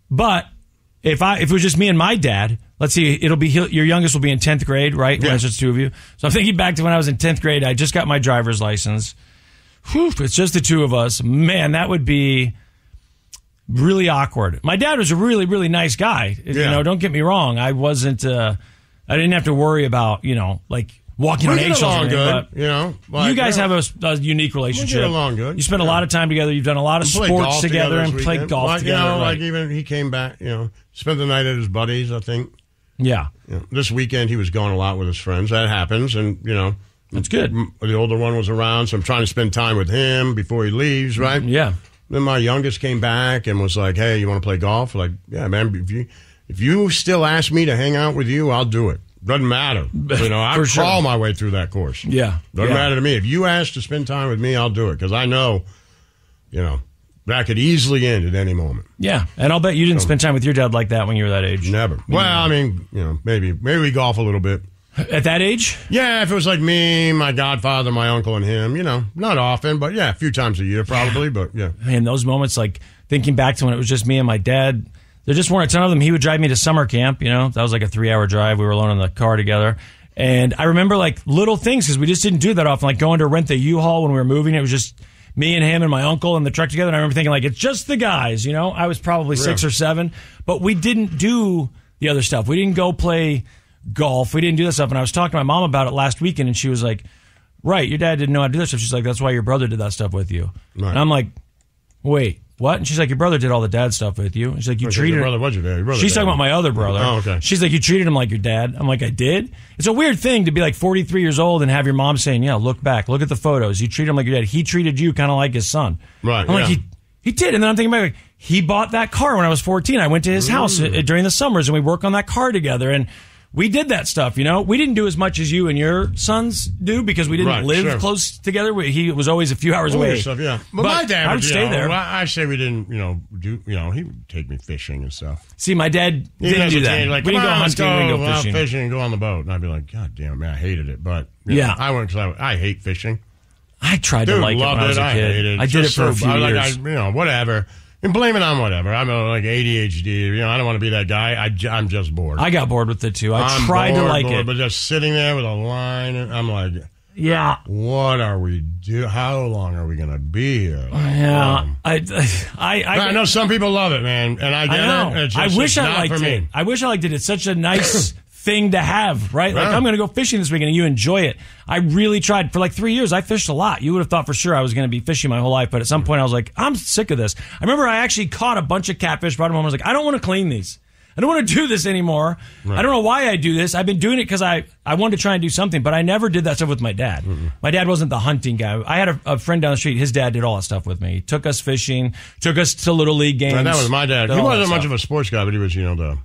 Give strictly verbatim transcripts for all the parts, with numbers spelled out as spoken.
But if I if it was just me and my dad, let's see, it'll be your youngest will be in tenth grade, right? Yeah. When it's just two of you. So I'm thinking back to when I was in tenth grade. I just got my driver's license. Whew, it's just the two of us. Man, that would be really awkward. My dad was a really, really nice guy. Yeah. You know, don't get me wrong. I wasn't, uh, I didn't have to worry about, you know, like walking we on get eggshells. along Anything, good, but you know. Like, you guys you know, have a, a unique relationship. We get along good. You spend yeah. a lot of time together. You've done a lot of we sports together, together and played golf like, together. You know, right. like even he came back, you know, spent the night at his buddies, I think. Yeah. You know, this weekend he was gone a lot with his friends. That happens, and, you know. That's good. The older one was around, so I'm trying to spend time with him before he leaves, right? Yeah. Then my youngest came back and was like, "Hey, you want to play golf?" Like, yeah, man. If you if you still ask me to hang out with you, I'll do it. Doesn't matter. You know, I sure. crawl my way through that course. Yeah. Doesn't yeah. matter to me. If you ask to spend time with me, I'll do it because I know, you know, that could easily end at any moment. Yeah, and I'll bet you didn't so, spend time with your dad like that when you were that age. Never. Well, I mean, you know, maybe maybe we golf a little bit. At that age? Yeah, if it was like me, my godfather, my uncle, and him, you know, not often, but yeah, a few times a year probably, but yeah. Man, those moments, like thinking back to when it was just me and my dad, there just weren't a ton of them. He would drive me to summer camp, you know, that was like a three-hour drive. We were alone in the car together. And I remember like little things because we just didn't do that often, like going to rent the U-Haul when we were moving. It was just me and him and my uncle in the truck together. And I remember thinking like, it's just the guys, you know. I was probably yeah. six or seven, but we didn't do the other stuff. We didn't go play golf. We didn't do that stuff. And I was talking to my mom about it last weekend, and she was like, right, your dad didn't know how to do that stuff. She's like, that's why your brother did that stuff with you. Right. And I'm like, wait, what? And she's like, your brother did all the dad stuff with you. And she's like, you okay, treated your brother was your dad. Your brother She's dad. talking about my other brother. Oh, okay. She's like, you treated him like your dad. I'm like, I did? It's a weird thing to be like forty-three years old and have your mom saying, yeah, look back, look at the photos. You treat him like your dad. He treated you kind of like his son. Right. I'm yeah. like, he he did. And then I'm thinking back, like, he bought that car when I was fourteen. I went to his mm. house uh, during the summers, and we worked on that car together. And we did that stuff, you know. We didn't do as much as you and your sons do because we didn't right, live sure. close together. We, he was always a few hours away. Stuff, yeah. But, but my dad I would would stay know, there. I say we didn't, you know, do. You know, he would take me fishing and stuff. See, my dad Even didn't as do a that. teen, like, we didn't come go on, let's hunting. We go, didn't go fishing. fishing and go on the boat. And I'd be like, God damn, man, I hated it. But you know, yeah, I went because I, I hate fishing. I tried Dude, to like it when loved I was it. a I kid. hated it. I did Just it for a so- few I, like, years. I, you know, whatever. And blame it on whatever. I'm uh, like A D H D. You know, I don't want to be that guy. I, j- I'm just bored. I got bored with it too. I I'm tried bored, to like bored, it, but just sitting there with a line, and I'm like, yeah. What are we do? How long are we going to be here? Yeah, Um, I, I, I, I know some people love it, man, and I get I know. it. It's I just, wish it's I not liked for it. me. I wish I liked it. It's such a nice thing to have, right? Like, Yeah. I'm going to go fishing this weekend and you enjoy it. I really tried. For like three years, I fished a lot. You would have thought for sure I was going to be fishing my whole life, but at some point I was like, I'm sick of this. I remember I actually caught a bunch of catfish, brought them home. I was like, I don't want to clean these. I don't want to do this anymore. Right. I don't know why I do this. I've been doing it because I, I wanted to try and do something, but I never did that stuff with my dad. Mm-mm. My dad wasn't the hunting guy. I had a, a friend down the street. His dad did all that stuff with me. He took us fishing, took us to Little League games. And that was my dad. He wasn't much stuff. of a sports guy, but he was, you know, the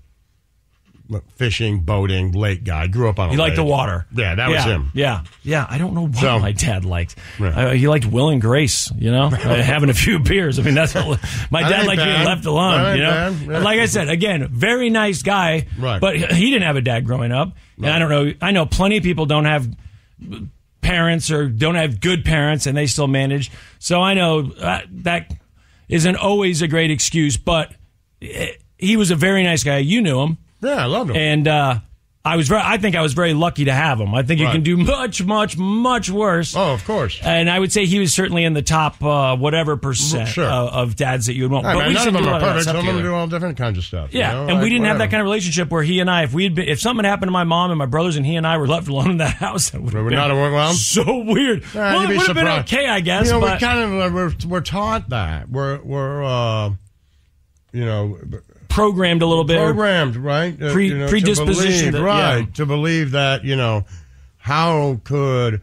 fishing, boating, lake guy. Grew up on a He liked lake. the water. Yeah, that yeah, was him. Yeah, yeah. I don't know what So- my dad liked. Right. Uh, he liked Will and Grace, you know, uh, having a few beers. I mean, that's what my That dad ain't liked being bad. left alone, That ain't you know. bad. Yeah. And like I said, again, very nice guy, Right. but he didn't have a dad growing up. And I don't know. I know plenty of people don't have parents or don't have good parents, and they still manage. So I know uh, that isn't always a great excuse, but eh, he was a very nice guy. You knew him. Yeah, I loved him. And uh, I was very, I think I was very lucky to have him. I think you Right. can do much, much, much worse. Oh, of course. And I would say he was certainly in the top uh, whatever percent Sure. of, of dads that you would want. All right, but man, we none used of to them do a are lot of that perfect. stuff Some of them together. do all different kinds of stuff. Yeah, you know? and we like, didn't have that whatever. kind of relationship where he and I, if we had been, if something happened to my mom and my brothers and he and I were left alone in that house, that would We have would been not have went well? so weird. Yeah, well, you'd it be would have been surprised. okay, I guess. You know, but we kind of uh, we're, we're taught that we're we're uh, you know programmed a little bit. programmed, right? Uh, Pre- you know, predisposition to believe, that- right? yeah. To believe that you know how could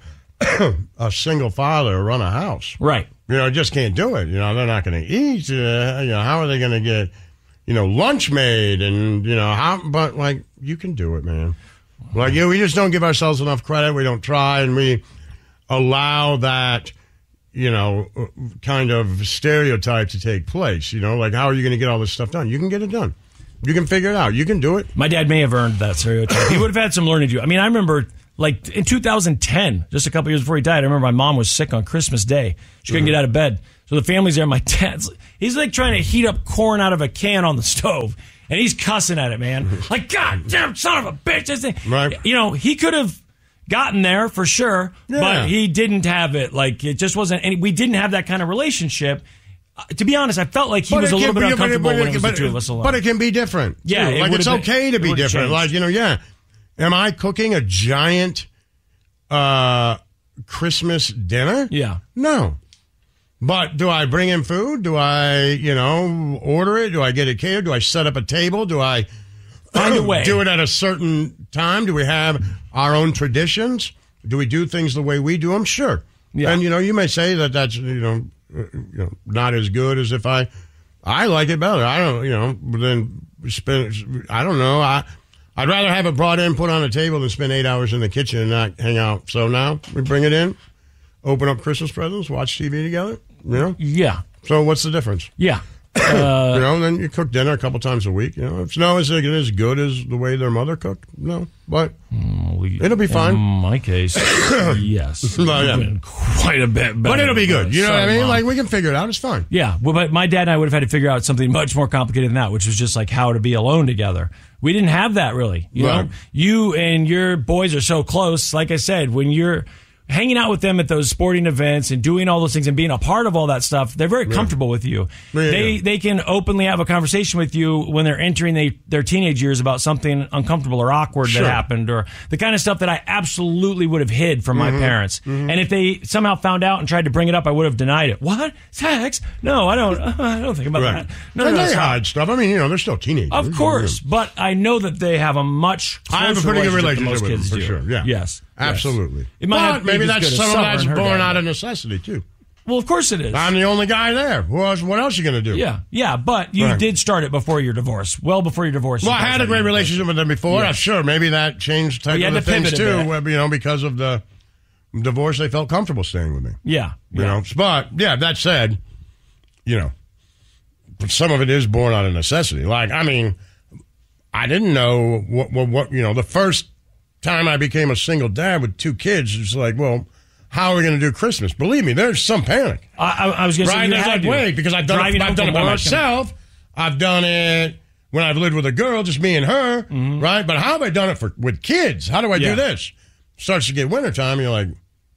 a single father run a house? Right. You know, just can't do it. You know, they're not going to eat. Uh, you know, how are they going to get you know lunch made? And you know how? But like, you can do it, man. Like, yeah, we just don't give ourselves enough credit. We don't try, and we allow that, you know, kind of stereotype to take place. You know, like, how are you going to get all this stuff done? You can get it done. You can figure it out. You can do it. My dad may have earned that stereotype. He would have had some learning to do. I mean, I remember, like, in two thousand ten, just a couple years before he died, I remember my mom was sick on Christmas Day. She couldn't Mm-hmm. get out of bed. So the family's there. My dad's, He's like trying to heat up corn out of a can on the stove, and he's cussing at it, man. Like, God damn son of a bitch! This thing. Right. You know, he could have gotten there for sure, Yeah. but he didn't have it. Like, it just wasn't. And we didn't have that kind of relationship. Uh, to be honest, I felt like he But was it a little can bit be- uncomfortable but it- when it was but the two it- of us alone. But it can be different. Yeah, too. it like it's would've been- okay to it be would've different. changed. Like, you know, yeah. Am I cooking a giant uh, Christmas dinner? Yeah. No. But do I bring in food? Do I, you know, order it? Do I get it catered? Do I set up a table? Do I Find a way. do it at a certain time? Do we have our own traditions? Do we do things the way we do them? Sure. Yeah. And, you know, you may say that that's, you know, uh, you know, not as good as if I, I like it better. I don't, you know, then spend, I don't know. I, I'd rather have it brought in, put on a table than spend eight hours in the kitchen and not hang out. So now we bring it in, open up Christmas presents, watch T V together, you know? Yeah. So what's the difference? Yeah. you know, and then you cook dinner a couple times a week. You know, it's no, is it as good as the way their mother cooked? No, but it'll be fine. In my case, yes. Well, yeah. It's been quite a bit better. But it'll be good. You know what I Sorry, mean? Mom. Like we can figure it out. It's fine. Yeah, well, but my dad and I would have had to figure out something much more complicated than that, which was just like how to be alone together. We didn't have that really. You Right. know, you and your boys are so close. Like I said, when you're hanging out with them at those sporting events and doing all those things and being a part of all that stuff, they're very comfortable with you. Yeah, they yeah. they can openly have a conversation with you when they're entering they, their teenage years about something uncomfortable or awkward Sure. that happened, or the kind of stuff that I absolutely would have hid from Mm-hmm. my parents. And if they somehow found out and tried to bring it up, I would have denied it. What? Sex? No, I don't. I don't think about Right. that. No, and no, they stop. hide stuff. I mean, you know, they're still teenagers. Of course, but I know that they have a much closer I have a pretty good relationship relationship than with most them, kids for do. sure. Yeah. Yes. Absolutely. Yes. It might but not be maybe as that's good as some of Summer that's and her born dad, out but- of necessity too. Well, of course it is. I'm the only guy there. Who else, what else are you going to do? Yeah, yeah, but you Right. did start it before your divorce, well before your divorce. Well, you I guys had a great your divorce. relationship with them before. Yeah. I'm sure maybe that changed type you of had the to pivot things a too. bit. where, You know, because of the divorce, they felt comfortable staying with me. Yeah, You yeah. know, but yeah, that said, you know, some of it is born out of necessity. Like, I mean, I didn't know what, what, what you know, the first time I became a single dad with two kids, it's like, well, how are we going to do Christmas? Believe me, there's some panic. I, I, I was going to say Right? you There's had like, to. wait, because I've done Driving it, I've home done it from by work and- myself. I've done it when I've lived with a girl, just me and her, Mm-hmm. right? But how have I done it for with kids? How do I Yeah. do this? Starts to get wintertime, you're like,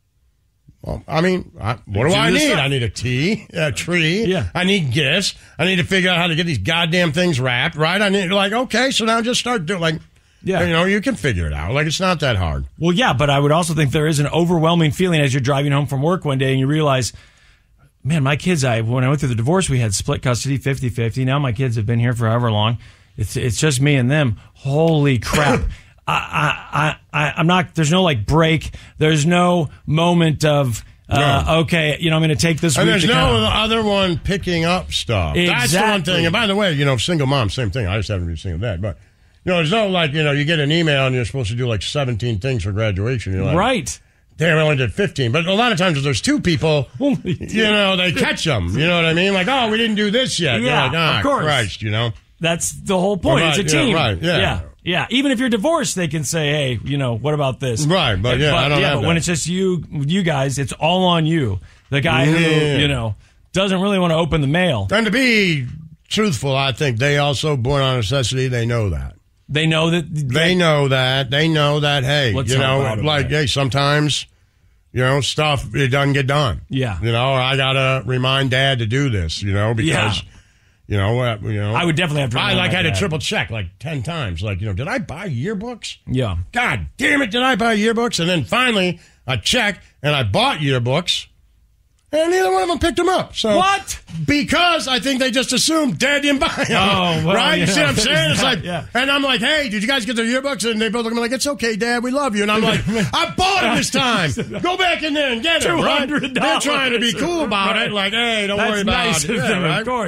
well, I mean, I, what do Do I this need? stuff. I need a tea, a tree. Yeah. I need gifts. I need to figure out how to get these goddamn things wrapped, right? I need, like, okay, so now just start doing, like, Yeah. you know, you can figure it out. Like, it's not that hard. Well, yeah, but I would also think there is an overwhelming feeling as you're driving home from work one day and you realize, man, my kids, I when I went through the divorce, we had split custody, fifty-fifty. Now my kids have been here for however long. It's it's just me and them. Holy crap. I, I, I, I'm not, there's no like break. There's no moment of, uh, No. okay, you know, I'm going to take this And week there's to no kinda- other one picking up stuff. That's the one Exactly. thing. And by the way, you know, single mom, same thing. I just happen to be a single dad. But, you know, there's no like, you know, you get an email and you're supposed to do like seventeen things for graduation. You're like, Right. damn, I only did fifteen. But a lot of times if there's two people, Only you know, they catch them. You know what I mean? Like, oh, we didn't do this yet. You're Yeah, like, ah, of course. Christ, you know? That's the whole point. Right, It's a yeah, team. right, yeah. yeah. Yeah. Even if you're divorced, they can say, hey, you know, what about this? Right, but yeah, I don't yeah, have but that. when it's just you, you guys, it's all on you. The guy who, Yeah. you know, doesn't really want to open the mail. And to be truthful, I think they also, born on necessity, they know that. They know that. They know that. They know that, hey, Let's you help know, out a like, bit. hey, sometimes, you know, stuff, it doesn't get done. Yeah. You know, or I got to remind Dad to do this, you know, because, Yeah. you know, uh, you know. I would definitely have to. I, remind like, my had to dad. triple check, like, ten times. Like, you know, did I buy yearbooks? Yeah. God damn it, did I buy yearbooks? And then finally, I checked, and I bought yearbooks, and neither one of them picked them up. So What? Because I think they just assumed Dad didn't buy them. Oh, well, right? You yeah, see what I'm there's saying? It's that, like, yeah. and I'm like, hey, did you guys get their yearbooks? And they both look at me like, it's okay, Dad, we love you. And I'm like, I bought them this time. Go back in there and get them, right? two hundred dollars. They're trying to be cool about Right. it. Like, hey, don't That's worry about nice it. of Yeah, them, right? of course.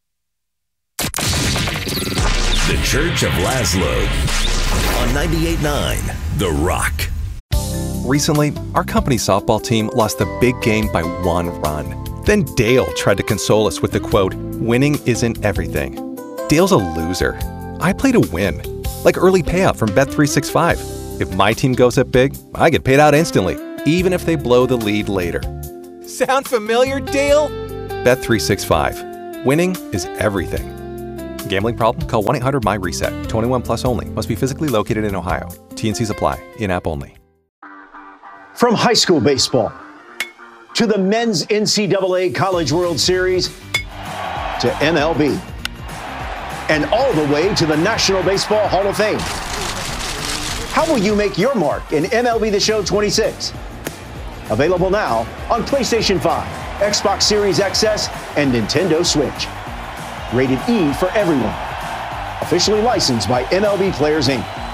The Church of Laszlo on ninety-eight point nine The Rock. Recently, our company softball team lost the big game by one run. Then Dale tried to console us with the quote, "Winning isn't everything." Dale's a loser. I play to win. Like early payout from Bet three sixty-five. If my team goes up big, I get paid out instantly, even if they blow the lead later. Sound familiar, Dale? Bet three sixty-five. Winning is everything. Gambling problem? Call one eight hundred my reset. twenty-one plus only. Must be physically located in Ohio. T and C's apply. In-app only. From high school baseball to the men's N C double A College World Series to M L B and all the way to the National Baseball Hall of Fame. How will you make your mark in M L B The Show twenty-six? Available now on PlayStation five, Xbox Series X S, and Nintendo Switch. Rated E for everyone. Officially licensed by M L B Players, Incorporated.